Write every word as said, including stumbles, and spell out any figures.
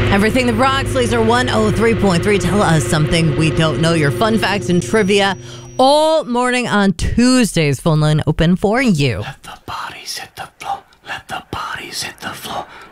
Everything that rocks, Laser one oh three point three. Tell us something we don't know. Your fun facts and trivia all morning on Tuesdays. Phone line open for you. Let the bodies hit the floor. Let the bodies hit the floor.